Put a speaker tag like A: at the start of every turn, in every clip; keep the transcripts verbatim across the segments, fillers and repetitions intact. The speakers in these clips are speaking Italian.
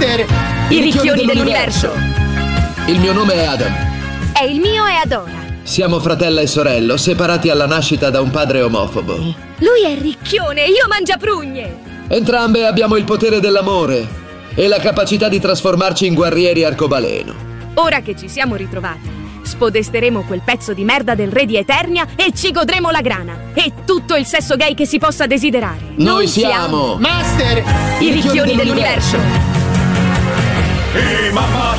A: Master!
B: I ricchioni dell'universo.
C: Il mio nome è Adam.
B: E il mio è Adora.
C: Siamo fratello e sorello, separati alla nascita da un padre omofobo.
B: Lui è ricchione, io mangiaprugne.
C: Entrambe abbiamo il potere dell'amore e la capacità di trasformarci in guerrieri arcobaleno.
B: Ora che ci siamo ritrovati, spodesteremo quel pezzo di merda del re di Eternia e ci godremo la grana e tutto il sesso gay che si possa desiderare.
C: Noi, Noi siamo...
A: Master!
B: I ricchioni dell'universo.
D: Ehi, mamma!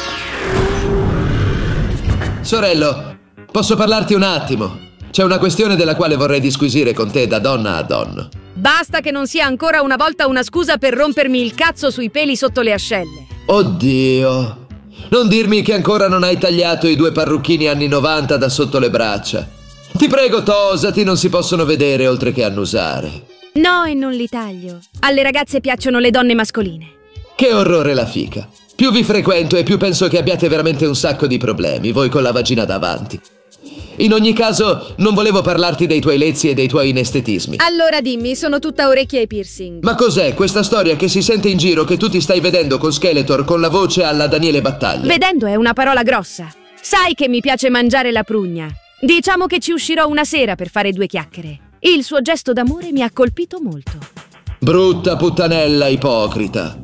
C: Sorello, posso parlarti un attimo? C'è una questione della quale vorrei disquisire con te da donna a donna.
B: Basta che non sia ancora una volta una scusa per rompermi il cazzo sui peli sotto le ascelle.
C: Oddio... Non dirmi che ancora non hai tagliato i due parrucchini anni novanta da sotto le braccia. Ti prego, tosati, non si possono vedere oltre che annusare.
B: No, e non li taglio. Alle ragazze piacciono le donne mascoline.
C: Che orrore la fica. Più vi frequento e più penso che abbiate veramente un sacco di problemi, voi con la vagina davanti. In ogni caso, non volevo parlarti dei tuoi lezzi e dei tuoi inestetismi.
B: Allora dimmi, sono tutta orecchie e piercing.
C: Ma cos'è questa storia che si sente in giro che tu ti stai vedendo con Skeletor con la voce alla Daniele Battaglia?
B: Vedendo è una parola grossa. Sai che mi piace mangiare la prugna. Diciamo che ci uscirò una sera per fare due chiacchiere. Il suo gesto d'amore mi ha colpito molto.
C: Brutta puttanella ipocrita.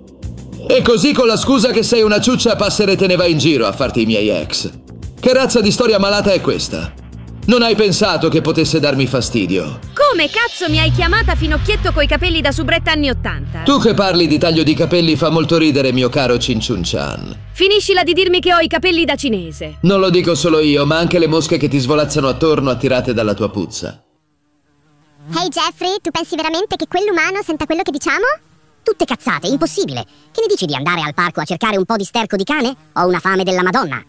C: E così con la scusa che sei una ciuccia passere te ne vai in giro a farti i miei ex. Che razza di storia malata è questa? Non hai pensato che potesse darmi fastidio?
B: Come cazzo mi hai chiamata finocchietto coi capelli da subretta anni ottanta?
C: Tu che parli di taglio di capelli fa molto ridere, mio caro Cinciunchan.
B: Finiscila di dirmi che ho i capelli da cinese.
C: Non lo dico solo io, ma anche le mosche che ti svolazzano attorno attirate dalla tua puzza.
E: Hey Jeffrey, tu pensi veramente che quell'umano senta quello che diciamo? Tutte cazzate, impossibile. Che ne dici di andare al parco a cercare un po' di sterco di cane? Ho una fame della Madonna.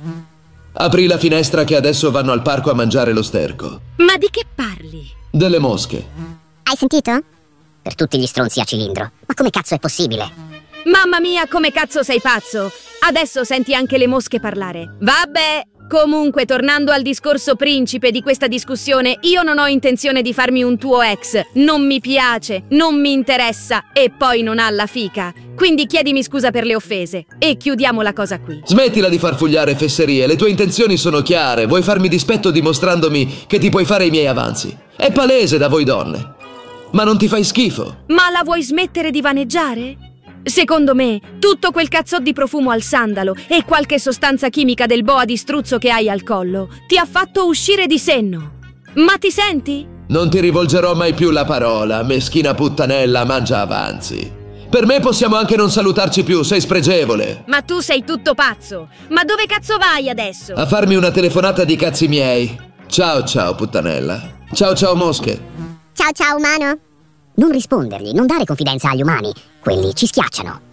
C: Apri la finestra che adesso vanno al parco a mangiare lo sterco.
B: Ma di che parli?
C: Delle mosche.
E: Hai sentito? Per tutti gli stronzi a cilindro. Ma come cazzo è possibile?
B: Mamma mia, come cazzo sei pazzo? Adesso senti anche le mosche parlare. Vabbè, comunque tornando al discorso principe di questa discussione, io non ho intenzione di farmi un tuo ex. Non mi piace, non mi interessa e poi non ha la fica. Quindi chiedimi scusa per le offese e chiudiamo la cosa qui.
C: Smettila di farfugliare fesserie, le tue intenzioni sono chiare. Vuoi farmi dispetto dimostrandomi che ti puoi fare i miei avanzi. È palese da voi donne. Ma non ti fai schifo?
B: Ma la vuoi smettere di vaneggiare? Secondo me, tutto quel cazzò di profumo al sandalo e qualche sostanza chimica del boa di struzzo che hai al collo ti ha fatto uscire di senno. Ma ti senti?
C: Non ti rivolgerò mai più la parola, meschina puttanella, mangia avanzi. Per me possiamo anche non salutarci più, sei spregevole.
B: Ma tu sei tutto pazzo. Ma dove cazzo vai adesso?
C: A farmi una telefonata di cazzi miei. Ciao ciao puttanella. Ciao ciao mosche.
E: Ciao ciao umano. Non rispondergli, non dare confidenza agli umani. Quelli ci schiacciano.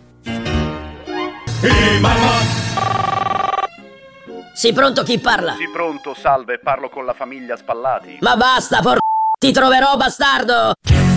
D: Ehi, mamma!
F: Sì, pronto, chi parla?
G: Sì, pronto, salve, parlo con la famiglia Spallati.
F: Ma basta, por... ti troverò, bastardo!